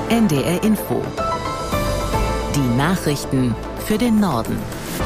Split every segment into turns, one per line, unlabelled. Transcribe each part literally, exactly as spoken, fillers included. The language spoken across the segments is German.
N D R Info. Die Nachrichten für den Norden.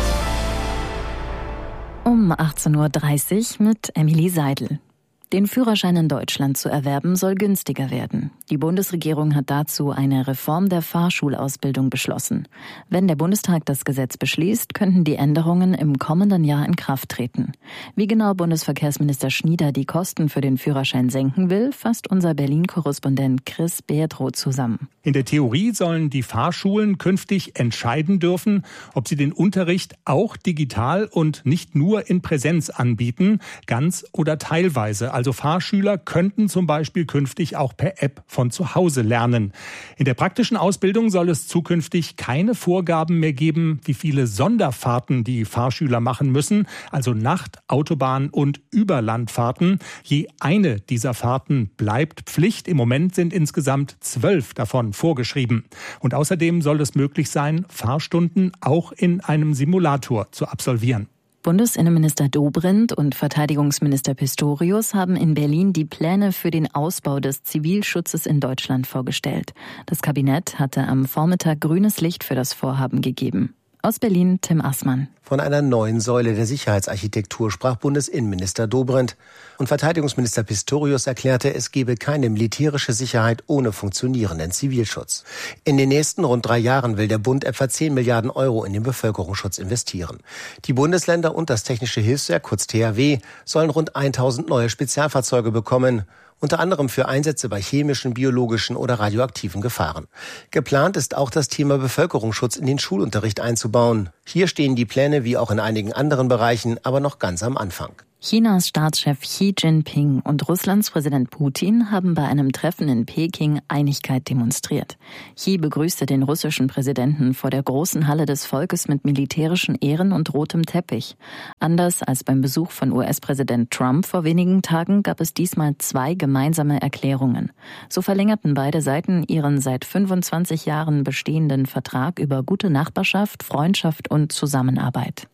Um achtzehn Uhr dreißig mit Emily Seidel. Den Führerschein in Deutschland zu erwerben soll günstiger werden. Die Bundesregierung hat dazu eine Reform der Fahrschulausbildung beschlossen. Wenn der Bundestag das Gesetz beschließt, könnten die Änderungen im kommenden Jahr in Kraft treten. Wie genau Bundesverkehrsminister Schnieder die Kosten für den Führerschein senken will, fasst unser Berlin-Korrespondent Chris Beerdroth zusammen.
In der Theorie sollen die Fahrschulen künftig entscheiden dürfen, ob sie den Unterricht auch digital und nicht nur in Präsenz anbieten, ganz oder teilweise. Also Fahrschüler könnten zum Beispiel künftig auch per App von zu Hause lernen. In der praktischen Ausbildung soll es zukünftig keine Vorgaben mehr geben, wie viele Sonderfahrten die Fahrschüler machen müssen, also Nacht-, Autobahn- und Überlandfahrten. Je eine dieser Fahrten bleibt Pflicht. Im Moment sind insgesamt zwölf davon vorgeschrieben. Und außerdem soll es möglich sein, Fahrstunden auch in einem Simulator zu absolvieren.
Bundesinnenminister Dobrindt und Verteidigungsminister Pistorius haben in Berlin die Pläne für den Ausbau des Zivilschutzes in Deutschland vorgestellt. Das Kabinett hatte am Vormittag grünes Licht für das Vorhaben gegeben. Aus Berlin, Tim Assmann.
Von einer neuen Säule der Sicherheitsarchitektur sprach Bundesinnenminister Dobrindt. Und Verteidigungsminister Pistorius erklärte, es gebe keine militärische Sicherheit ohne funktionierenden Zivilschutz. In den nächsten rund drei Jahren will der Bund etwa zehn Milliarden Euro in den Bevölkerungsschutz investieren. Die Bundesländer und das Technische Hilfswerk, kurz T H W, sollen rund tausend neue Spezialfahrzeuge bekommen. Unter anderem für Einsätze bei chemischen, biologischen oder radioaktiven Gefahren. Geplant ist auch das Thema Bevölkerungsschutz in den Schulunterricht einzubauen. Hier stehen die Pläne wie auch in einigen anderen Bereichen aber noch ganz am Anfang.
Chinas Staatschef Xi Jinping und Russlands Präsident Putin haben bei einem Treffen in Peking Einigkeit demonstriert. Xi begrüßte den russischen Präsidenten vor der großen Halle des Volkes mit militärischen Ehren und rotem Teppich. Anders als beim Besuch von U S-Präsident Trump vor wenigen Tagen gab es diesmal zwei gemeinsame Erklärungen. So verlängerten beide Seiten ihren seit fünfundzwanzig Jahren bestehenden Vertrag über gute Nachbarschaft, Freundschaft und Zusammenarbeit.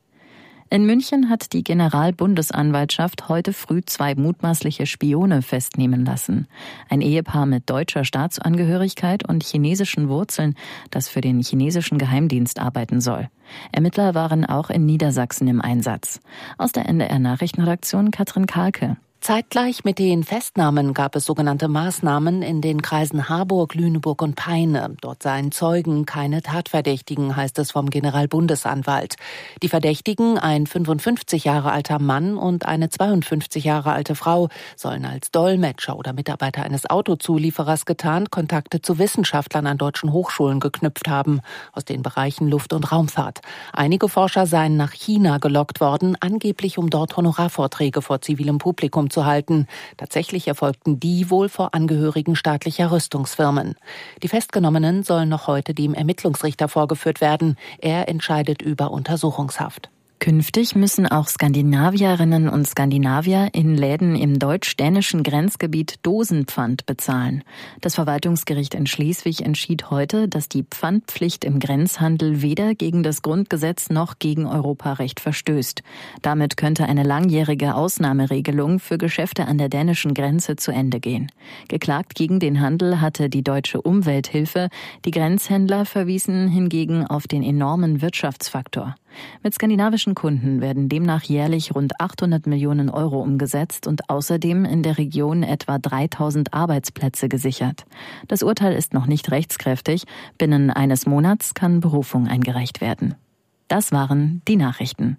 In München hat die Generalbundesanwaltschaft heute früh zwei mutmaßliche Spione festnehmen lassen. Ein Ehepaar mit deutscher Staatsangehörigkeit und chinesischen Wurzeln, das für den chinesischen Geheimdienst arbeiten soll. Ermittler waren auch in Niedersachsen im Einsatz. Aus der N D R-Nachrichtenredaktion Katrin Kahlke.
Zeitgleich mit den Festnahmen gab es sogenannte Maßnahmen in den Kreisen Harburg, Lüneburg und Peine. Dort seien Zeugen, keine Tatverdächtigen, heißt es vom Generalbundesanwalt. Die Verdächtigen, ein fünfundfünfzig Jahre alter Mann und eine zweiundfünfzig Jahre alte Frau, sollen als Dolmetscher oder Mitarbeiter eines Autozulieferers getarnt Kontakte zu Wissenschaftlern an deutschen Hochschulen geknüpft haben, aus den Bereichen Luft- und Raumfahrt. Einige Forscher seien nach China gelockt worden, angeblich um dort Honorarvorträge vor zivilem Publikum zu halten. Tatsächlich erfolgten die wohl vor Angehörigen staatlicher Rüstungsfirmen. Die Festgenommenen sollen noch heute dem Ermittlungsrichter vorgeführt werden. Er entscheidet über Untersuchungshaft.
Künftig müssen auch Skandinavierinnen und Skandinavier in Läden im deutsch-dänischen Grenzgebiet Dosenpfand bezahlen. Das Verwaltungsgericht in Schleswig entschied heute, dass die Pfandpflicht im Grenzhandel weder gegen das Grundgesetz noch gegen Europarecht verstößt. Damit könnte eine langjährige Ausnahmeregelung für Geschäfte an der dänischen Grenze zu Ende gehen. Geklagt gegen den Handel hatte die Deutsche Umwelthilfe. Die Grenzhändler verwiesen hingegen auf den enormen Wirtschaftsfaktor. Mit skandinavischen Kunden werden demnach jährlich rund achthundert Millionen Euro umgesetzt und außerdem in der Region etwa dreitausend Arbeitsplätze gesichert. Das Urteil ist noch nicht rechtskräftig. Binnen eines Monats kann Berufung eingereicht werden. Das waren die Nachrichten.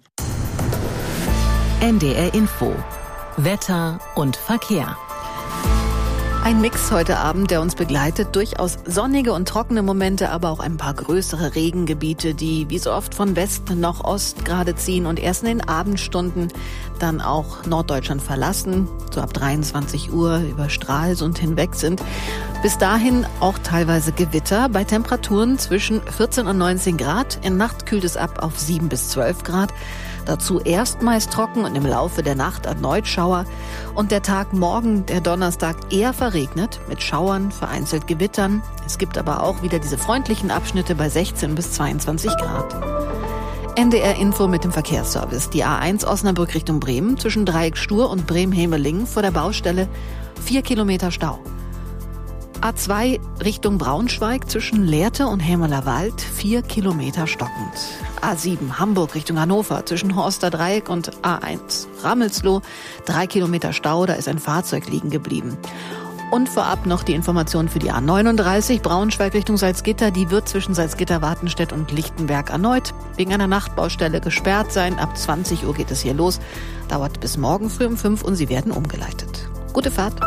N D R Info. Wetter und Verkehr.
Ein Mix heute Abend, der uns begleitet. Durchaus sonnige und trockene Momente, aber auch ein paar größere Regengebiete, die wie so oft von West nach Ost gerade ziehen und erst in den Abendstunden dann auch Norddeutschland verlassen, so ab dreiundzwanzig Uhr über Stralsund hinweg sind. Bis dahin auch teilweise Gewitter bei Temperaturen zwischen vierzehn und neunzehn Grad. In Nacht kühlt es ab auf sieben bis zwölf Grad. Dazu erst meist trocken und im Laufe der Nacht erneut Schauer. Und der Tag morgen, der Donnerstag, eher verregnet mit Schauern, vereinzelt Gewittern. Es gibt aber auch wieder diese freundlichen Abschnitte bei sechzehn bis zweiundzwanzig Grad. N D R Info mit dem Verkehrsservice. Die A eins Osnabrück Richtung Bremen zwischen Dreieck Stur und Bremen-Hemelingen vor der Baustelle vier Kilometer Stau. A zwei Richtung Braunschweig zwischen Lehrte und Hämelerwald, vier Kilometer stockend. A sieben Hamburg Richtung Hannover zwischen Horster Dreieck und A eins Rammelsloh, drei Kilometer Stau, da ist ein Fahrzeug liegen geblieben. Und vorab noch die Information für die A neununddreißig Braunschweig Richtung Salzgitter. Die wird zwischen Salzgitter-Wartenstedt und Lichtenberg erneut wegen einer Nachtbaustelle gesperrt sein. Ab zwanzig Uhr geht es hier los. Dauert bis morgen früh um fünf und sie werden umgeleitet. Gute Fahrt.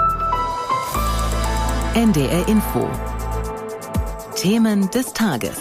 N D R Info. Themen des Tages.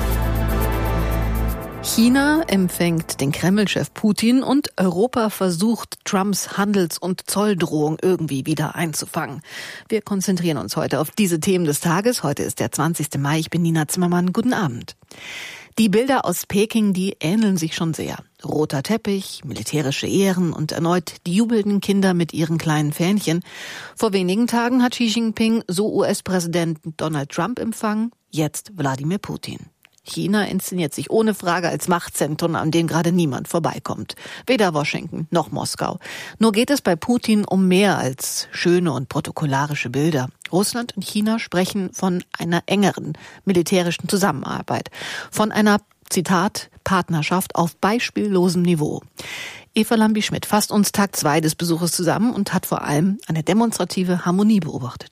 China empfängt den Kreml-Chef Putin und Europa versucht, Trumps Handels- und Zolldrohung irgendwie wieder einzufangen. Wir konzentrieren uns heute auf diese Themen des Tages. Heute ist der zwanzigste Mai. Ich bin Nina Zimmermann. Guten Abend. Die Bilder aus Peking, die ähneln sich schon sehr. Roter Teppich, militärische Ehren und erneut die jubelnden Kinder mit ihren kleinen Fähnchen. Vor wenigen Tagen hat Xi Jinping so U S-Präsident Donald Trump empfangen, jetzt Wladimir Putin. China inszeniert sich ohne Frage als Machtzentrum, an dem gerade niemand vorbeikommt. Weder Washington noch Moskau. Nur geht es bei Putin um mehr als schöne und protokollarische Bilder. Russland und China sprechen von einer engeren militärischen Zusammenarbeit. Von einer, Zitat, Partnerschaft auf beispiellosem Niveau. Eva Lambi-Schmidt fasst uns Tag zwei des Besuches zusammen und hat vor allem eine demonstrative Harmonie beobachtet.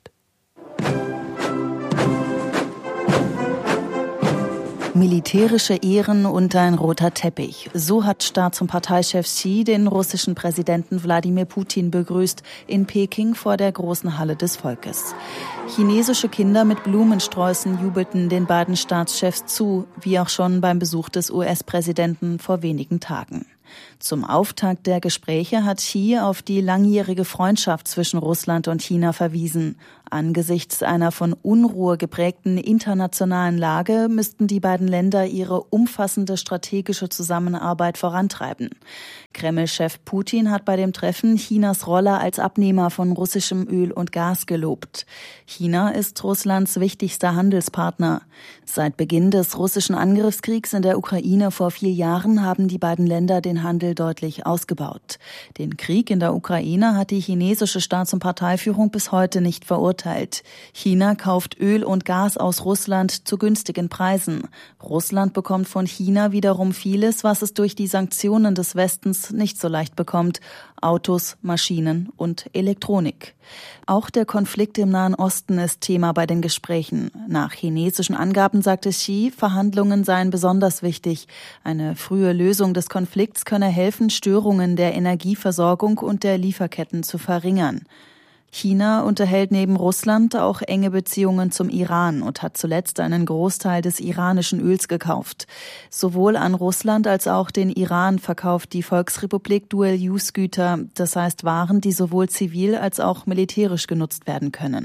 Militärische Ehren und ein roter Teppich. So hat Staats- und Parteichef Xi den russischen Präsidenten Wladimir Putin begrüßt in Peking vor der großen Halle des Volkes. Chinesische Kinder mit Blumensträußen jubelten den beiden Staatschefs zu, wie auch schon beim Besuch des U S-Präsidenten vor wenigen Tagen. Zum Auftakt der Gespräche hat Xi auf die langjährige Freundschaft zwischen Russland und China verwiesen. Angesichts einer von Unruhe geprägten internationalen Lage müssten die beiden Länder ihre umfassende strategische Zusammenarbeit vorantreiben. Kreml-Chef Putin hat bei dem Treffen Chinas Rolle als Abnehmer von russischem Öl und Gas gelobt. China ist Russlands wichtigster Handelspartner. Seit Beginn des russischen Angriffskriegs in der Ukraine vor vier Jahren haben die beiden Länder den Handel deutlich ausgebaut. Den Krieg in der Ukraine hat die chinesische Staats- und Parteiführung bis heute nicht verurteilt. China kauft Öl und Gas aus Russland zu günstigen Preisen. Russland bekommt von China wiederum vieles, was es durch die Sanktionen des Westens nicht so leicht bekommt. Autos, Maschinen und Elektronik. Auch der Konflikt im Nahen Osten ist Thema bei den Gesprächen. Nach chinesischen Angaben sagte Xi, Verhandlungen seien besonders wichtig. Eine frühe Lösung des Konflikts könne helfen, Störungen der Energieversorgung und der Lieferketten zu verringern. China unterhält neben Russland auch enge Beziehungen zum Iran und hat zuletzt einen Großteil des iranischen Öls gekauft. Sowohl an Russland als auch den Iran verkauft die Volksrepublik Dual-Use-Güter, das heißt Waren, die sowohl zivil als auch militärisch genutzt werden können.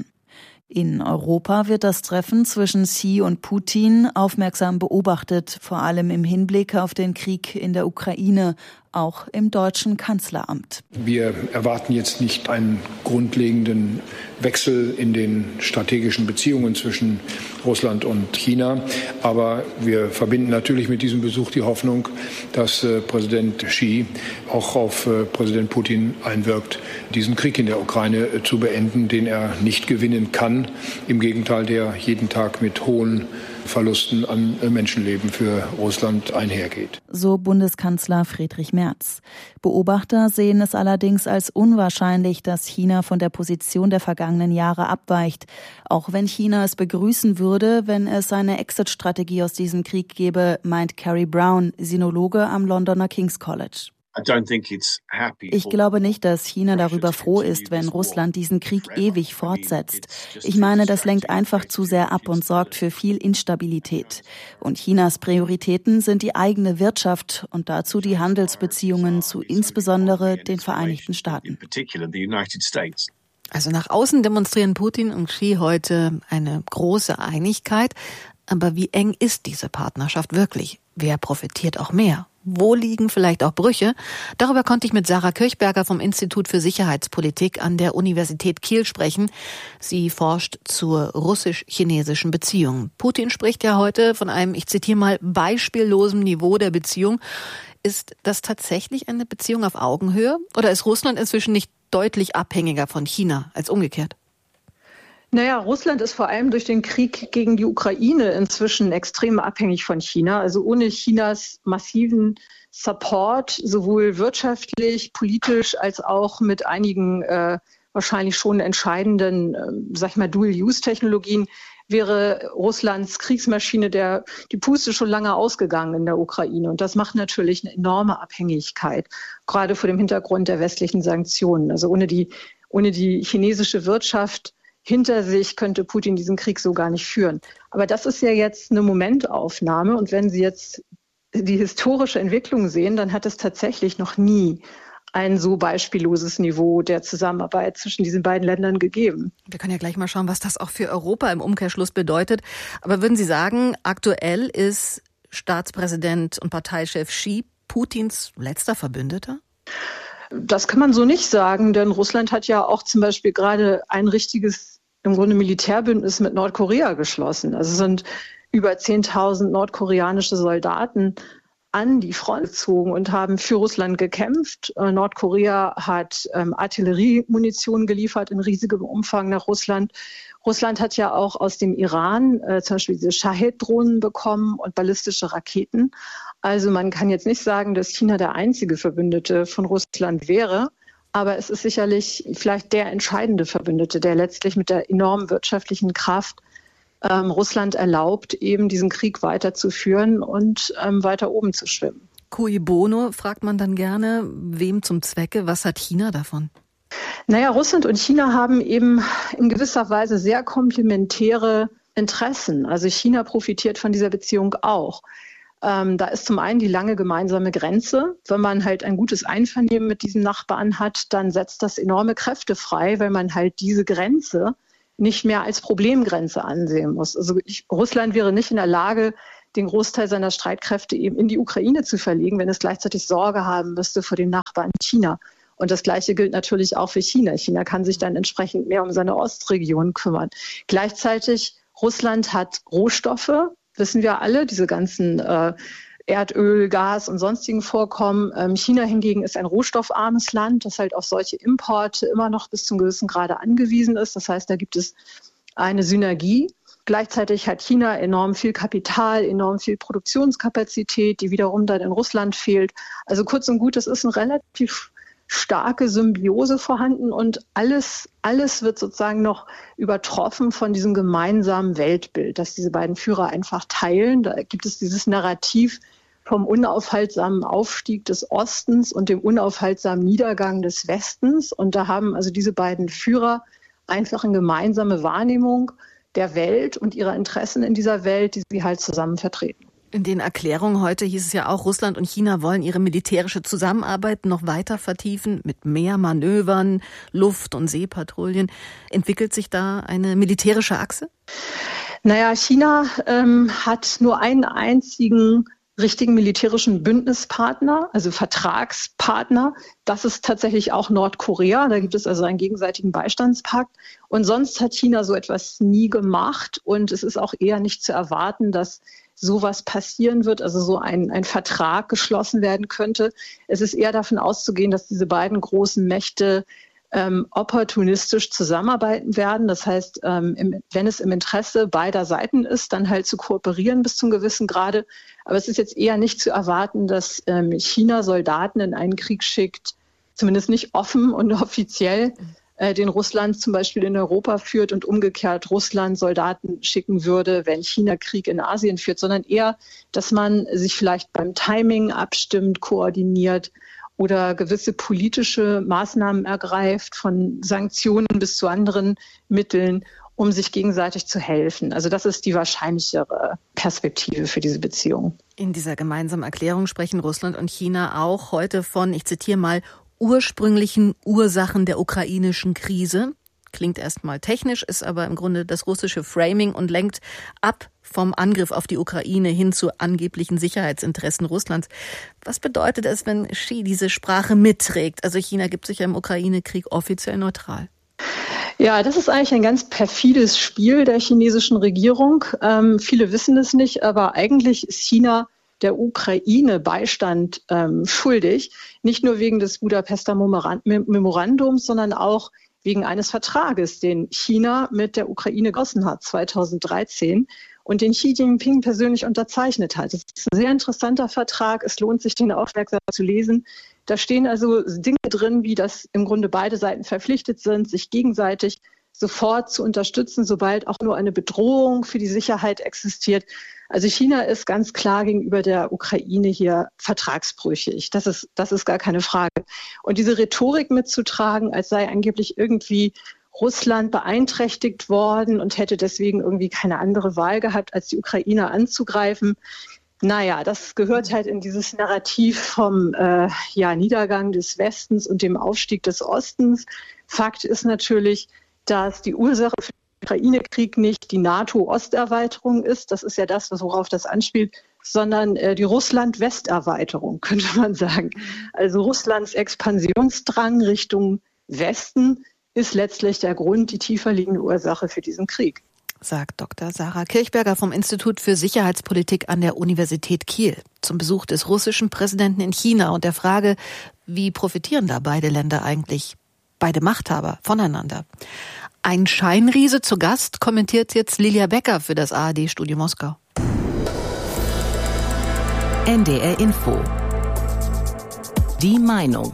In Europa wird das Treffen zwischen Xi und Putin aufmerksam beobachtet, vor allem im Hinblick auf den Krieg in der Ukraine, auch im deutschen Kanzleramt.
Wir erwarten jetzt nicht einen grundlegenden Wechsel in den strategischen Beziehungen zwischen Russland und China. Aber wir verbinden natürlich mit diesem Besuch die Hoffnung, dass äh, Präsident Xi auch auf äh, Präsident Putin einwirkt, diesen Krieg in der Ukraine äh, zu beenden, den er nicht gewinnen kann. Im Gegenteil, der jeden Tag mit hohen Verlusten an Menschenleben für Russland einhergeht.
So Bundeskanzler Friedrich Merz. Beobachter sehen es allerdings als unwahrscheinlich, dass China von der Position der vergangenen Jahre abweicht. Auch wenn China es begrüßen würde, wenn es eine Exit-Strategie aus diesem Krieg gäbe, meint Carrie Brown, Sinologe am Londoner King's College. Ich glaube nicht, dass China darüber froh ist, wenn Russland diesen Krieg ewig fortsetzt. Ich meine, das lenkt einfach zu sehr ab und sorgt für viel Instabilität. Und Chinas Prioritäten sind die eigene Wirtschaft und dazu die Handelsbeziehungen zu insbesondere den Vereinigten Staaten.
Also nach außen demonstrieren Putin und Xi heute eine große Einigkeit. Aber wie eng ist diese Partnerschaft wirklich? Wer profitiert auch mehr? Wo liegen vielleicht auch Brüche? Darüber konnte ich mit Sarah Kirchberger vom Institut für Sicherheitspolitik an der Universität Kiel sprechen. Sie forscht zur russisch-chinesischen Beziehung. Putin spricht ja heute von einem, ich zitiere mal, beispiellosen Niveau der Beziehung. Ist das tatsächlich eine Beziehung auf Augenhöhe? Oder ist Russland inzwischen nicht deutlich abhängiger von China als umgekehrt?
Naja, Russland ist vor allem durch den Krieg gegen die Ukraine inzwischen extrem abhängig von China. Also ohne Chinas massiven Support, sowohl wirtschaftlich, politisch als auch mit einigen äh, wahrscheinlich schon entscheidenden, äh, sag ich mal, Dual-Use-Technologien, wäre Russlands Kriegsmaschine der, die Puste schon lange ausgegangen in der Ukraine. Und das macht natürlich eine enorme Abhängigkeit, gerade vor dem Hintergrund der westlichen Sanktionen. Also ohne die, ohne die chinesische Wirtschaft hinter sich könnte Putin diesen Krieg so gar nicht führen. Aber das ist ja jetzt eine Momentaufnahme. Und wenn Sie jetzt die historische Entwicklung sehen, dann hat es tatsächlich noch nie ein so beispielloses Niveau der Zusammenarbeit zwischen diesen beiden Ländern gegeben.
Wir können ja gleich mal schauen, was das auch für Europa im Umkehrschluss bedeutet. Aber würden Sie sagen, aktuell ist Staatspräsident und Parteichef Xi Putins letzter Verbündeter?
Das kann man so nicht sagen, denn Russland hat ja auch zum Beispiel gerade ein richtiges, im Grunde Militärbündnis mit Nordkorea geschlossen. Also es sind über zehntausend nordkoreanische Soldaten an die Front gezogen und haben für Russland gekämpft. Äh, Nordkorea hat ähm, Artilleriemunition geliefert in riesigem Umfang nach Russland. Russland hat ja auch aus dem Iran äh, zum Beispiel diese Shahed-Drohnen bekommen und ballistische Raketen. Also man kann jetzt nicht sagen, dass China der einzige Verbündete von Russland wäre. Aber es ist sicherlich vielleicht der entscheidende Verbündete, der letztlich mit der enormen wirtschaftlichen Kraft Ähm, Russland erlaubt, eben diesen Krieg weiterzuführen und ähm, weiter oben zu schwimmen.
Cui bono, fragt man dann gerne, wem zum Zwecke? Was hat China davon?
Naja, Russland und China haben eben in gewisser Weise sehr komplementäre Interessen. Also China profitiert von dieser Beziehung auch. Ähm, da ist zum einen die lange gemeinsame Grenze. Wenn man halt ein gutes Einvernehmen mit diesen Nachbarn hat, dann setzt das enorme Kräfte frei, weil man halt diese Grenze nicht mehr als Problemgrenze ansehen muss. Also ich, Russland wäre nicht in der Lage, den Großteil seiner Streitkräfte eben in die Ukraine zu verlegen, wenn es gleichzeitig Sorge haben müsste vor dem Nachbarn China. Und das Gleiche gilt natürlich auch für China. China kann sich dann entsprechend mehr um seine Ostregion kümmern. Gleichzeitig, Russland hat Rohstoffe, wissen wir alle, diese ganzen äh, Erdöl, Gas und sonstigen Vorkommen. Ähm, China hingegen ist ein rohstoffarmes Land, das halt auf solche Importe immer noch bis zum gewissen Grade angewiesen ist. Das heißt, da gibt es eine Synergie. Gleichzeitig hat China enorm viel Kapital, enorm viel Produktionskapazität, die wiederum dann in Russland fehlt. Also kurz und gut, es ist eine relativ starke Symbiose vorhanden und alles, alles wird sozusagen noch übertroffen von diesem gemeinsamen Weltbild, das diese beiden Führer einfach teilen. Da gibt es dieses Narrativ vom unaufhaltsamen Aufstieg des Ostens und dem unaufhaltsamen Niedergang des Westens. Und da haben also diese beiden Führer einfach eine gemeinsame Wahrnehmung der Welt und ihrer Interessen in dieser Welt, die sie halt zusammen vertreten.
In den Erklärungen heute hieß es ja auch, Russland und China wollen ihre militärische Zusammenarbeit noch weiter vertiefen mit mehr Manövern, Luft- und Seepatrouillen. Entwickelt sich da eine militärische Achse?
Naja, China ähm, hat nur einen einzigen richtigen militärischen Bündnispartner, also Vertragspartner. Das ist tatsächlich auch Nordkorea. Da gibt es also einen gegenseitigen Beistandspakt. Und sonst hat China so etwas nie gemacht. Und es ist auch eher nicht zu erwarten, dass sowas passieren wird, also so ein, ein Vertrag geschlossen werden könnte. Es ist eher davon auszugehen, dass diese beiden großen Mächte ähm, opportunistisch zusammenarbeiten werden. Das heißt, ähm, im, wenn es im Interesse beider Seiten ist, dann halt zu kooperieren bis zum gewissen Grade. Aber es ist jetzt eher nicht zu erwarten, dass ähm, China Soldaten in einen Krieg schickt, zumindest nicht offen und offiziell, äh, den Russland zum Beispiel in Europa führt und umgekehrt Russland Soldaten schicken würde, wenn China Krieg in Asien führt, sondern eher, dass man sich vielleicht beim Timing abstimmt, koordiniert oder gewisse politische Maßnahmen ergreift, von Sanktionen bis zu anderen Mitteln, um sich gegenseitig zu helfen. Also das ist die wahrscheinlichere Perspektive für diese Beziehung.
In dieser gemeinsamen Erklärung sprechen Russland und China auch heute von, ich zitiere mal, ursprünglichen Ursachen der ukrainischen Krise. Klingt erstmal technisch, ist aber im Grunde das russische Framing und lenkt ab vom Angriff auf die Ukraine hin zu angeblichen Sicherheitsinteressen Russlands. Was bedeutet es, wenn Xi diese Sprache mitträgt? Also China gibt sich ja im Ukraine-Krieg offiziell neutral.
Ja, das ist eigentlich ein ganz perfides Spiel der chinesischen Regierung. Ähm, viele wissen es nicht, aber eigentlich ist China der Ukraine Beistand ähm, schuldig. Nicht nur wegen des Budapester Memorandums, sondern auch wegen eines Vertrages, den China mit der Ukraine geschlossen hat zweitausenddreizehn und den Xi Jinping persönlich unterzeichnet hat. Das ist ein sehr interessanter Vertrag. Es lohnt sich, den aufmerksam zu lesen. Da stehen also Dinge drin, wie dass im Grunde beide Seiten verpflichtet sind, sich gegenseitig sofort zu unterstützen, sobald auch nur eine Bedrohung für die Sicherheit existiert. Also China ist ganz klar gegenüber der Ukraine hier vertragsbrüchig. Das ist, das ist gar keine Frage. Und diese Rhetorik mitzutragen, als sei angeblich irgendwie Russland beeinträchtigt worden und hätte deswegen irgendwie keine andere Wahl gehabt, als die Ukraine anzugreifen. Naja, das gehört halt in dieses Narrativ vom äh, ja, Niedergang des Westens und dem Aufstieg des Ostens. Fakt ist natürlich, dass die Ursache für den Ukraine-Krieg nicht die NATO-Osterweiterung ist, das ist ja das, worauf das anspielt, sondern äh, die Russland-Westerweiterung, könnte man sagen. Also Russlands Expansionsdrang Richtung Westen ist letztlich der Grund, die tiefer liegende Ursache für diesen Krieg.
Sagt Doktor Sarah Kirchberger vom Institut für Sicherheitspolitik an der Universität Kiel zum Besuch des russischen Präsidenten in China und der Frage, wie profitieren da beide Länder eigentlich, beide Machthaber voneinander. Ein Scheinriese zu Gast, kommentiert jetzt Lilia Becker für das A R D-Studio Moskau.
N D R Info. Die Meinung.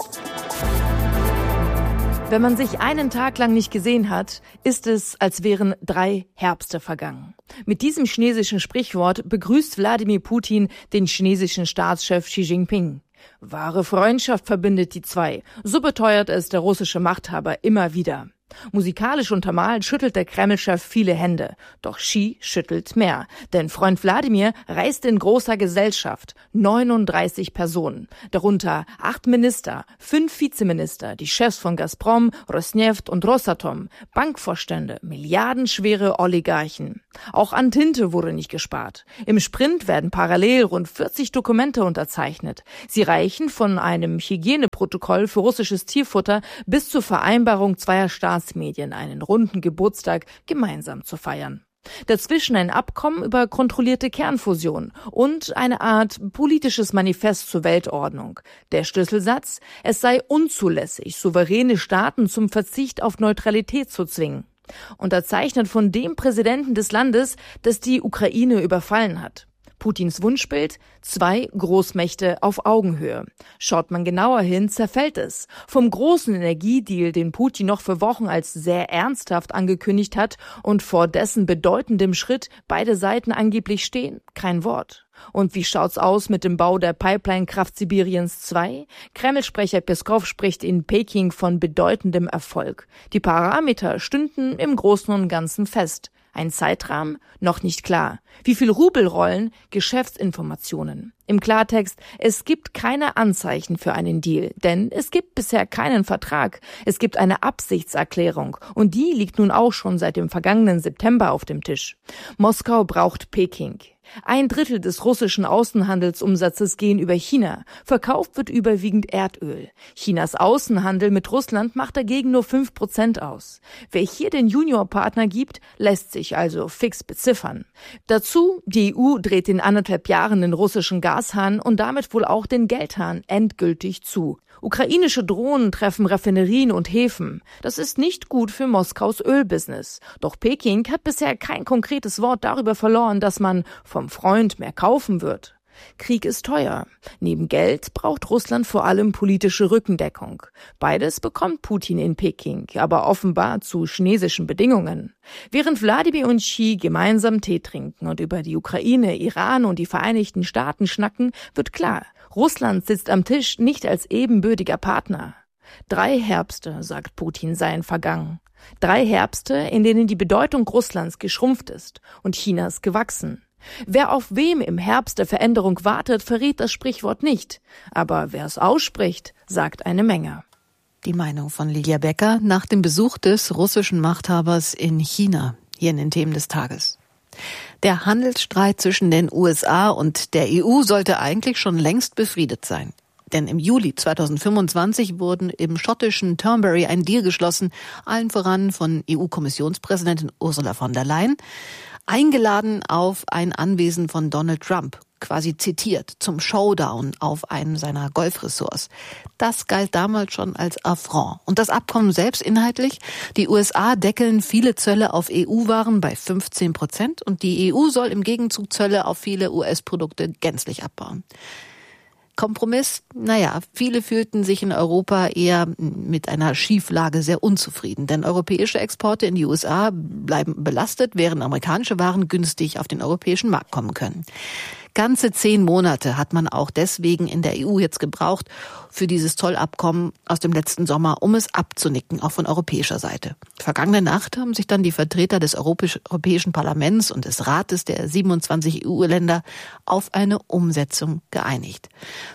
Wenn man sich einen Tag lang nicht gesehen hat, ist es, als wären drei Herbste vergangen. Mit diesem chinesischen Sprichwort begrüßt Wladimir Putin den chinesischen Staatschef Xi Jinping. Wahre Freundschaft verbindet die zwei, so beteuert es der russische Machthaber immer wieder. Musikalisch untermalt schüttelt der Kreml-Chef viele Hände. Doch Xi schüttelt mehr. Denn Freund Wladimir reist in großer Gesellschaft. neununddreißig Personen. Darunter acht Minister, fünf Vizeminister, die Chefs von Gazprom, Rosneft und Rosatom, Bankvorstände, milliardenschwere Oligarchen. Auch an Tinte wurde nicht gespart. Im Sprint werden parallel rund vierzig Dokumente unterzeichnet. Sie reichen von einem Hygieneprotokoll für russisches Tierfutter bis zur Vereinbarung zweier Staatsmedien, einen runden Geburtstag gemeinsam zu feiern. Dazwischen ein Abkommen über kontrollierte Kernfusion und eine Art politisches Manifest zur Weltordnung. Der Schlüsselsatz: Es sei unzulässig, souveräne Staaten zum Verzicht auf Neutralität zu zwingen. Unterzeichnet von dem Präsidenten des Landes, das die Ukraine überfallen hat. Putins Wunschbild: zwei Großmächte auf Augenhöhe. Schaut man genauer hin, zerfällt es. Vom großen Energiedeal, den Putin noch für Wochen als sehr ernsthaft angekündigt hat und vor dessen bedeutendem Schritt beide Seiten angeblich stehen, kein Wort. Und wie schaut's aus mit dem Bau der Pipeline-Kraft Sibiriens zwei? Kreml-Sprecher Peskow spricht in Peking von bedeutendem Erfolg. Die Parameter stünden im Großen und Ganzen fest. Ein Zeitrahmen? Noch nicht klar. Wie viel Rubel rollen? Geschäftsinformationen. Im Klartext, es gibt keine Anzeichen für einen Deal, denn es gibt bisher keinen Vertrag. Es gibt eine Absichtserklärung und die liegt nun auch schon seit dem vergangenen September auf dem Tisch. Moskau braucht Peking. Ein Drittel des russischen Außenhandelsumsatzes gehen über China. Verkauft wird überwiegend Erdöl. Chinas Außenhandel mit Russland macht dagegen nur fünf Prozent aus. Wer hier den Juniorpartner gibt, lässt sich also fix beziffern. Dazu, die E U dreht in anderthalb Jahren den russischen Gashahn und damit wohl auch den Geldhahn endgültig zu. Ukrainische Drohnen treffen Raffinerien und Häfen. Das ist nicht gut für Moskaus Ölbusiness. Doch Peking hat bisher kein konkretes Wort darüber verloren, dass man vom Freund mehr kaufen wird. Krieg ist teuer. Neben Geld braucht Russland vor allem politische Rückendeckung. Beides bekommt Putin in Peking, aber offenbar zu chinesischen Bedingungen. Während Wladimir und Xi gemeinsam Tee trinken und über die Ukraine, Iran und die Vereinigten Staaten schnacken, wird klar: Russland sitzt am Tisch nicht als ebenbürtiger Partner. Drei Herbste, sagt Putin, seien vergangen. Drei Herbste, in denen die Bedeutung Russlands geschrumpft ist und Chinas gewachsen. Wer auf wem im Herbst der Veränderung wartet, verrät das Sprichwort nicht. Aber wer es ausspricht, sagt eine Menge.
Die Meinung von Lilia Becker nach dem Besuch des russischen Machthabers in China, hier in den Themen des Tages. Der Handelsstreit zwischen den U S A und der E U sollte eigentlich schon längst befriedet sein. Denn im Juli zweitausendfünfundzwanzig wurden im schottischen Turnberry ein Deal geschlossen, allen voran von E U-Kommissionspräsidentin Ursula von der Leyen. eingeladen auf ein Anwesen von Donald Trump, quasi zitiert, zum Showdown auf einem seiner Golfressorts. Das galt damals schon als Affront. Und das Abkommen selbst inhaltlich? Die U S A deckeln viele Zölle auf E U-Waren bei fünfzehn Prozent und die E U soll im Gegenzug Zölle auf viele U S-Produkte gänzlich abbauen. Kompromiss? Naja, viele fühlten sich in Europa eher mit einer Schieflage sehr unzufrieden. Denn europäische Exporte in die U S A bleiben belastet, während amerikanische Waren günstig auf den europäischen Markt kommen können. Ganze zehn Monate hat man auch deswegen in der E U jetzt gebraucht für dieses Zollabkommen aus dem letzten Sommer, um es abzunicken, auch von europäischer Seite. Vergangene Nacht haben sich dann die Vertreter des Europäischen Parlaments und des Rates der siebenundzwanzig E U-Länder auf eine Umsetzung geeinigt.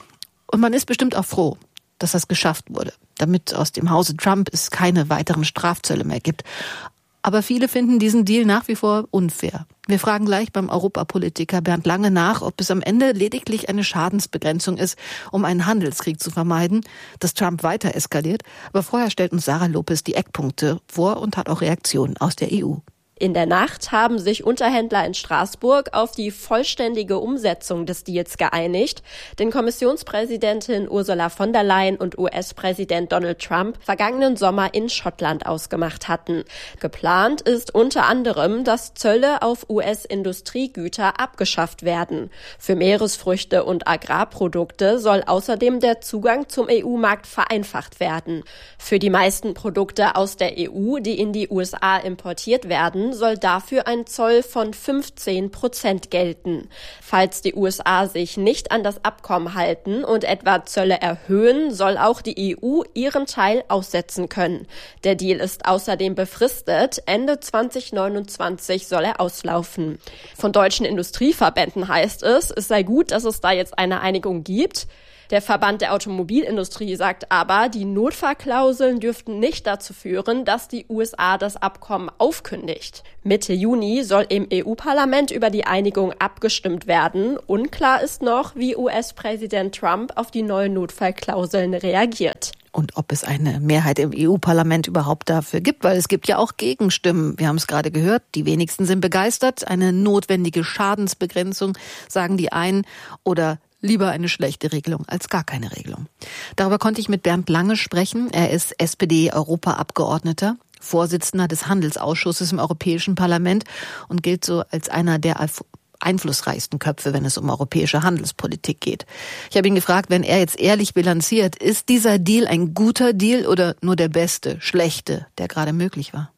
Und man ist bestimmt auch froh, dass das geschafft wurde, damit aus dem Hause Trump es keine weiteren Strafzölle mehr gibt. Aber viele finden diesen Deal nach wie vor unfair. Wir fragen gleich beim Europapolitiker Bernd Lange nach, ob es am Ende lediglich eine Schadensbegrenzung ist, um einen Handelskrieg zu vermeiden, dass Trump weiter eskaliert. Aber vorher stellt uns Sarah Lopez die Eckpunkte vor und hat auch Reaktionen aus der E U.
In der Nacht haben sich Unterhändler in Straßburg auf die vollständige Umsetzung des Deals geeinigt, den Kommissionspräsidentin Ursula von der Leyen und U S-Präsident Donald Trump vergangenen Sommer in Schottland ausgemacht hatten. Geplant ist unter anderem, dass Zölle auf U S-Industriegüter abgeschafft werden. Für Meeresfrüchte und Agrarprodukte soll außerdem der Zugang zum E U-Markt vereinfacht werden. Für die meisten Produkte aus der E U, die in die U S A importiert werden, soll dafür ein Zoll von fünfzehn Prozent gelten. Falls die U S A sich nicht an das Abkommen halten und etwa Zölle erhöhen, soll auch die E U ihren Teil aussetzen können. Der Deal ist außerdem befristet. Ende zwanzig neunundzwanzig soll er auslaufen. Von deutschen Industrieverbänden heißt es, es sei gut, dass es da jetzt eine Einigung gibt. Der Verband der Automobilindustrie sagt aber, die Notfallklauseln dürften nicht dazu führen, dass die U S A das Abkommen aufkündigt. Mitte Juni soll im E U-Parlament über die Einigung abgestimmt werden. Unklar ist noch, wie U S-Präsident Trump auf die neuen Notfallklauseln reagiert.
Und ob es eine Mehrheit im E U-Parlament überhaupt dafür gibt, weil es gibt ja auch Gegenstimmen. Wir haben es gerade gehört, die wenigsten sind begeistert. Eine notwendige Schadensbegrenzung, sagen die einen, oder lieber eine schlechte Regelung als gar keine Regelung. Darüber konnte ich mit Bernd Lange sprechen. Er ist S P D-Europaabgeordneter, Vorsitzender des Handelsausschusses im Europäischen Parlament und gilt so als einer der einflussreichsten Köpfe, wenn es um europäische Handelspolitik geht. Ich habe ihn gefragt, wenn er jetzt ehrlich bilanziert, ist dieser Deal ein guter Deal oder nur der beste, schlechte, der gerade möglich war?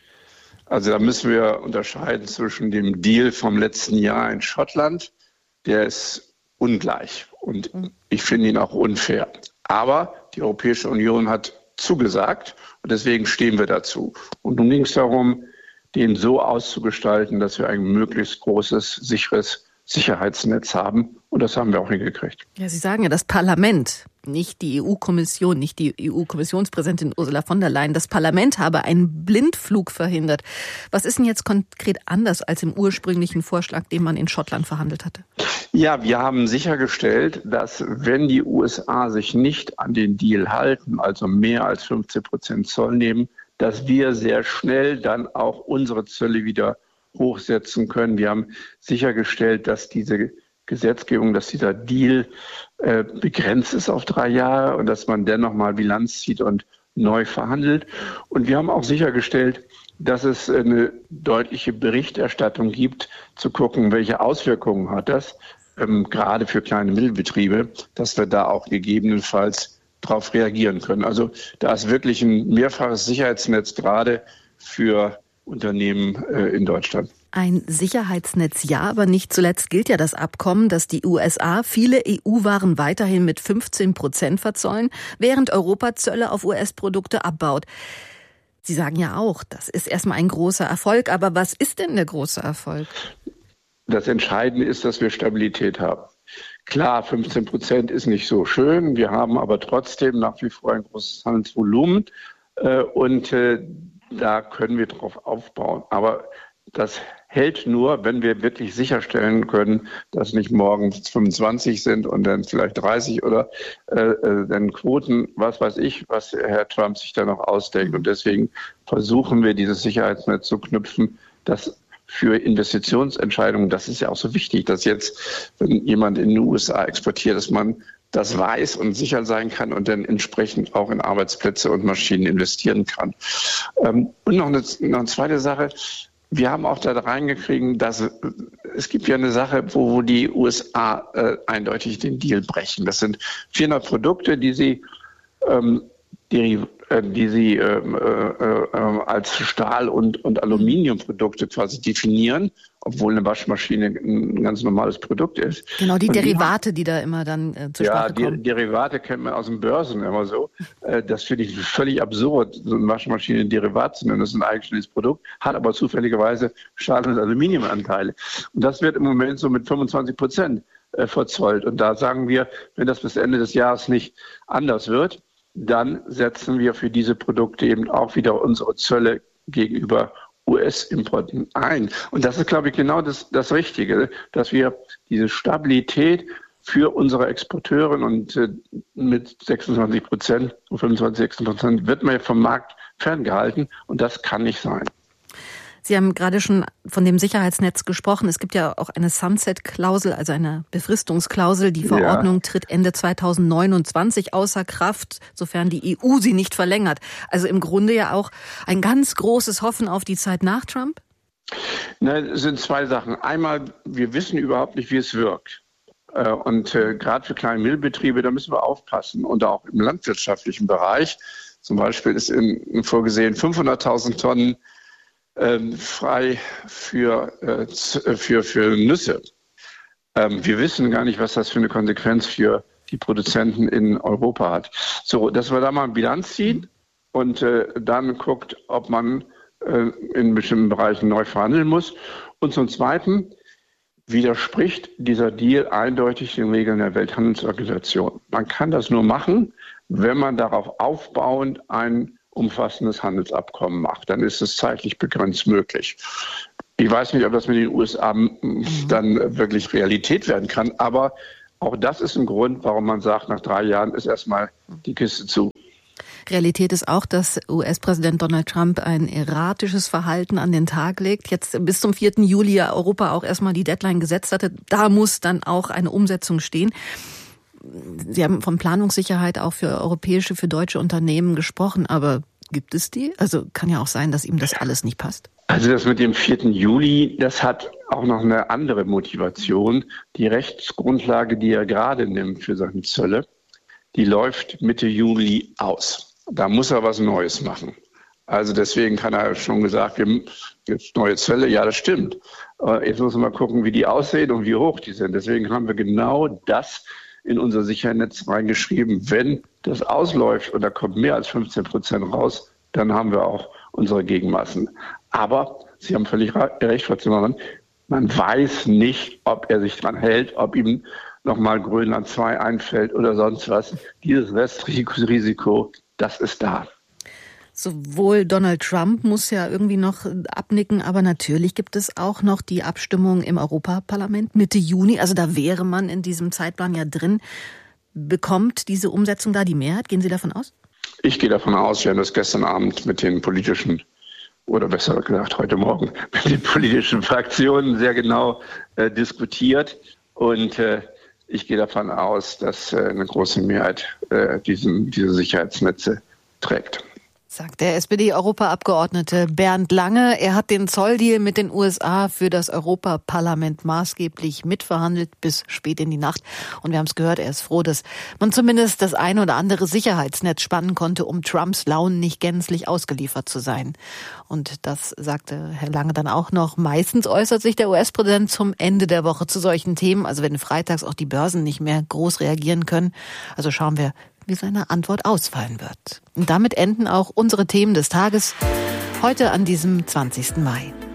Also da müssen wir unterscheiden zwischen dem Deal vom letzten Jahr in Schottland, der ist ungleich und ich finde ihn auch unfair. Aber die Europäische Union hat zugesagt und deswegen stehen wir dazu. Und nun ging es darum, den so auszugestalten, dass wir ein möglichst großes, sicheres Sicherheitsnetz haben. Und das haben wir auch hingekriegt.
Ja, Sie sagen ja, das Parlament, nicht die E U-Kommission, nicht die E U-Kommissionspräsidentin Ursula von der Leyen, das Parlament habe einen Blindflug verhindert. Was ist denn jetzt konkret anders als im ursprünglichen Vorschlag, den man in Schottland verhandelt hatte?
Ja, wir haben sichergestellt, dass wenn die U S A sich nicht an den Deal halten, also mehr als fünfzehn Prozent Zoll nehmen, dass wir sehr schnell dann auch unsere Zölle wieder hochsetzen können. Wir haben sichergestellt, dass diese Gesetzgebung, dass dieser Deal äh, begrenzt ist auf drei Jahre und dass man dennoch mal Bilanz zieht und neu verhandelt. Und wir haben auch sichergestellt, dass es eine deutliche Berichterstattung gibt, zu gucken, welche Auswirkungen hat das, ähm, gerade für kleine Mittelbetriebe, dass wir da auch gegebenenfalls darauf reagieren können. Also da ist wirklich ein mehrfaches Sicherheitsnetz gerade für Unternehmen äh, in Deutschland.
Ein Sicherheitsnetz ja, aber nicht zuletzt gilt ja das Abkommen, dass die U S A viele E U-Waren weiterhin mit fünfzehn Prozent verzollen, während Europa Zölle auf U S-Produkte abbaut. Sie sagen ja auch, das ist erstmal ein großer Erfolg, aber was ist denn der große Erfolg?
Das Entscheidende ist, dass wir Stabilität haben. Klar, fünfzehn Prozent ist nicht so schön, wir haben aber trotzdem nach wie vor ein großes Handelsvolumen äh, und äh, da können wir drauf aufbauen. Aber das hält nur, wenn wir wirklich sicherstellen können, dass nicht morgen fünfundzwanzig sind und dann vielleicht dreißig oder äh, dann Quoten, was weiß ich, was Herr Trump sich da noch ausdenkt. Und deswegen versuchen wir, dieses Sicherheitsnetz zu knüpfen, dass für Investitionsentscheidungen. Das ist ja auch so wichtig, dass jetzt, wenn jemand in die U S A exportiert, dass man das weiß und sicher sein kann und dann entsprechend auch in Arbeitsplätze und Maschinen investieren kann. Und noch eine, noch eine zweite Sache. Wir haben auch da reingekriegt, dass es gibt ja eine Sache, wo, wo die U S A äh, eindeutig den Deal brechen. Das sind vierhundert Produkte, die sie ähm, die, die sie äh, äh, als Stahl- und, und Aluminiumprodukte quasi definieren, obwohl eine Waschmaschine ein ganz normales Produkt ist.
Genau, die
und
Derivate, die, die da immer dann äh, zur Sprache kommen. Ja,
die Derivate kennt man aus den Börsen immer so. Äh, das finde ich völlig absurd, so eine Waschmaschine ein Derivat zu nennen. Das ist ein eigenständiges Produkt, hat aber zufälligerweise Stahl- und Aluminiumanteile. Und das wird im Moment so mit fünfundzwanzig Prozent äh, verzollt. Und da sagen wir, wenn das bis Ende des Jahres nicht anders wird, dann setzen wir für diese Produkte eben auch wieder unsere Zölle gegenüber U S-Importen ein. Und das ist, glaube ich, genau das, das Richtige, dass wir diese Stabilität für unsere Exporteure und äh, mit sechsundzwanzig Prozent, fünfundzwanzig, sechsundzwanzig Prozent wird man ja vom Markt ferngehalten und das kann nicht sein.
Sie haben gerade schon von dem Sicherheitsnetz gesprochen. Es gibt ja auch eine Sunset-Klausel, also eine Befristungsklausel. Die Verordnung ja. tritt Ende zweitausendneunundzwanzig außer Kraft, sofern die E U sie nicht verlängert. Also im Grunde ja auch ein ganz großes Hoffen auf die Zeit nach Trump?
Nein, es sind zwei Sachen. Einmal, wir wissen überhaupt nicht, wie es wirkt. Und äh, gerade für kleine Mittelbetriebe, da müssen wir aufpassen. Und auch im landwirtschaftlichen Bereich. Zum Beispiel ist in, vorgesehen fünfhunderttausend Tonnen frei für, für, für Nüsse. Wir wissen gar nicht, was das für eine Konsequenz für die Produzenten in Europa hat. So, dass wir da mal eine Bilanz ziehen und dann guckt, ob man in bestimmten Bereichen neu verhandeln muss. Und zum Zweiten widerspricht dieser Deal eindeutig den Regeln der Welthandelsorganisation. Man kann das nur machen, wenn man darauf aufbauend ein umfassendes Handelsabkommen macht, dann ist es zeitlich begrenzt möglich. Ich weiß nicht, ob das mit den U S A dann wirklich Realität werden kann, aber auch das ist ein Grund, warum man sagt, nach drei Jahren ist erstmal die Kiste zu.
Realität ist auch, dass U S-Präsident Donald Trump ein erratisches Verhalten an den Tag legt. Jetzt bis zum vierten Juli ja Europa auch erstmal die Deadline gesetzt hatte. Da muss dann auch eine Umsetzung stehen. Sie haben von Planungssicherheit auch für europäische, für deutsche Unternehmen gesprochen, aber gibt es die? Also kann ja auch sein, dass ihm das alles nicht passt.
Also das mit dem vierten Juli, das hat auch noch eine andere Motivation. Die Rechtsgrundlage, die er gerade nimmt für seine Zölle, die läuft Mitte Juli aus. Da muss er was Neues machen. Also deswegen kann er schon gesagt, wir jetzt neue Zölle, ja, das stimmt. Jetzt muss man mal gucken, wie die aussehen und wie hoch die sind. Deswegen haben wir genau das in unser Sicherheitsnetz reingeschrieben. Wenn das ausläuft und da kommt mehr als fünfzehn Prozent raus, dann haben wir auch unsere Gegenmaßen. Aber Sie haben völlig recht, Frau Zimmermann, man weiß nicht, ob er sich dran hält, ob ihm nochmal Grönland zwei einfällt oder sonst was. Dieses Restrisiko, das ist da.
Sowohl Donald Trump muss ja irgendwie noch abnicken, aber natürlich gibt es auch noch die Abstimmung im Europaparlament Mitte Juni. Also da wäre man in diesem Zeitplan ja drin. Bekommt diese Umsetzung da die Mehrheit? Gehen Sie davon aus?
Ich gehe davon aus. Wir haben das gestern Abend mit den politischen, oder besser gesagt heute Morgen, mit den politischen Fraktionen sehr genau äh, diskutiert. Und äh, ich gehe davon aus, dass äh, eine große Mehrheit äh, diesen, diese Sicherheitsnetze trägt.
Sagt der S P D-Europaabgeordnete Bernd Lange. Er hat den Zolldeal mit den U S A für das Europaparlament maßgeblich mitverhandelt bis spät in die Nacht. Und wir haben es gehört, er ist froh, dass man zumindest das ein oder andere Sicherheitsnetz spannen konnte, um Trumps Launen nicht gänzlich ausgeliefert zu sein. Und das sagte Herr Lange dann auch noch. Meistens äußert sich der U S-Präsident zum Ende der Woche zu solchen Themen. Also wenn freitags auch die Börsen nicht mehr groß reagieren können. Also schauen wir, wie seine Antwort ausfallen wird. Und damit enden auch unsere Themen des Tages heute an diesem zwanzigsten Mai.